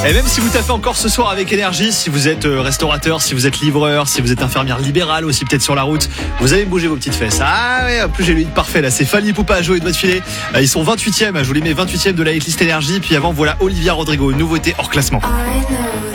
Et même si vous taffez encore ce soir avec énergie, si vous êtes restaurateur, si vous êtes livreur, si vous êtes infirmière libérale aussi peut-être sur la route, vous allez bouger vos petites fesses. Ah ouais, en plus j'ai le hit parfait là, c'est Fali Poupa, Joe et Doigt de filet. Ils sont 28e, je vous les mets 28e de la hitlist énergie. Puis avant voilà Olivia Rodrigo, nouveauté hors classement.